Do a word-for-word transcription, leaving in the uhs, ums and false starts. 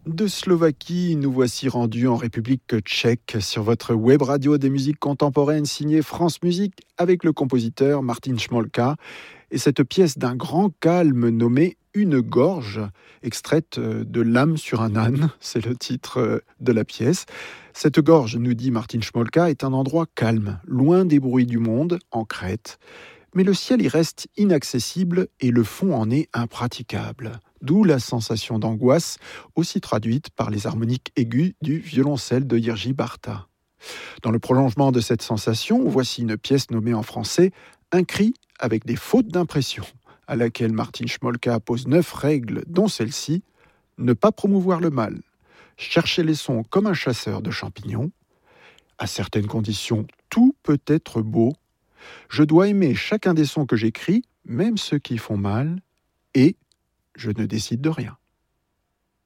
De Slovaquie, nous voici rendus en République tchèque sur votre web radio des musiques contemporaines signée France Musique avec le compositeur Martin Šmolka et cette pièce d'un grand calme nommée Une gorge, extraite de L'âme sur un âne, c'est le titre de la pièce. Cette gorge, nous dit Martin Šmolka, est un endroit calme, loin des bruits du monde, en Crète. Mais le ciel y reste inaccessible et le fond en est impraticable. D'où la sensation d'angoisse, aussi traduite par les harmoniques aiguës du violoncelle de Jiří Bárta. Dans le prolongement de cette sensation, voici une pièce nommée en français « Un cri avec des fautes d'impression », à laquelle Martin Šmolka pose neuf règles, dont celle-ci « Ne pas promouvoir le mal, chercher les sons comme un chasseur de champignons, à certaines conditions, tout peut être beau, je dois aimer chacun des sons que j'écris, même ceux qui font mal, et je ne décide de rien. »